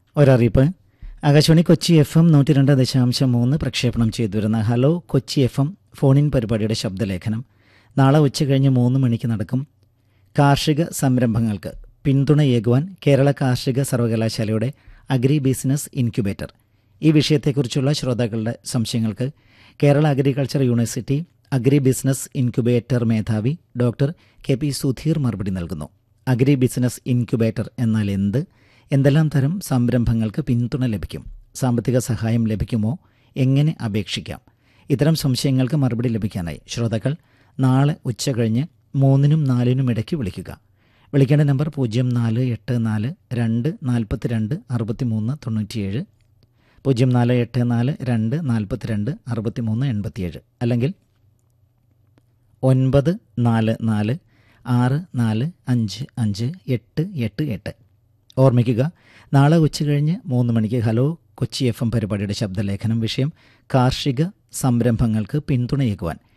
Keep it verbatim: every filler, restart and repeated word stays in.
ഒരറിയിപ്പ്. Akashvani Kochi F M നൂറ്റി രണ്ട് ദശാംശം മൂന്ന് പ്രക്ഷേപണം ചെയ്തു വരുന്ന ഹലോ കൊച്ചി എഫ് എം ഫോണിൻ പരിപാടിയുടെ ശബ്ദലേഖനം നാളെ ഉച്ചകഴിഞ്ഞ് മൂന്ന് മണിക്ക് നടക്കും. കാർഷിക സംരംഭങ്ങൾക്ക് പിന്തുണയേകുവാൻ കേരള കാർഷിക സർവകലാശാലയുടെ അഗ്രി ബിസിനസ് ഇൻക്യുബേറ്റർ. ഈ വിഷയത്തെക്കുറിച്ചുള്ള ശ്രോതാക്കളുടെ സംശയങ്ങൾക്ക് Kerala agriculture university agri business incubator മേധാവി ഡോക്ടർ കെ പി സുധീർ മറുപടി നൽകുന്നു. അഗ്രി ബിസിനസ് ഇൻക്യുബേറ്റർ എന്നാൽ എന്ത്? എന്തെല്ലാം തരം സംരംഭങ്ങൾക്ക് പിന്തുണ ലഭിക്കും? സാമ്പത്തിക സഹായം ലഭിക്കുമോ? എങ്ങനെ അപേക്ഷിക്കാം? ഇത്തരം സംശയങ്ങൾക്ക് മറുപടി ലഭിക്കാനായി ശ്രോതാക്കൾ നാളെ ഉച്ചകഴിഞ്ഞ് മൂന്നിനും നാലിനും ഇടയ്ക്ക് വിളിക്കുക. വിളിക്കേണ്ട നമ്പർ പൂജ്യം നാല് എട്ട് നാല് രണ്ട് നാൽപ്പത്തി രണ്ട് അറുപത്തി മൂന്ന് തൊണ്ണൂറ്റിയേഴ്, പൂജ്യം നാല് എട്ട് നാല് രണ്ട് നാൽപ്പത്തി രണ്ട് അറുപത്തി മൂന്ന് എൺപത്തിയേഴ്, അല്ലെങ്കിൽ ഒൻപത് നാല് നാല് ആറ് നാല് അഞ്ച് അഞ്ച് എട്ട് എട്ട് എട്ട്. ഓർമ്മിക്കുക, നാളെ ഉച്ചകഴിഞ്ഞ് മൂന്ന് മണിക്ക് ഹലോ കൊച്ചി എഫ് എം പരിപാടിയുടെ ശബ്ദലേഖനം. വിഷയം കാർഷിക സംരംഭങ്ങൾക്ക് പിന്തുണയേകുവാൻ